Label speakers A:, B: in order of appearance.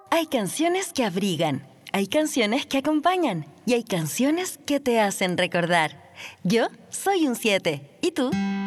A: Hay canciones que abrigan, hay canciones que acompañan y hay canciones que te hacen recordar. Yo soy un 7. ¿Y tú?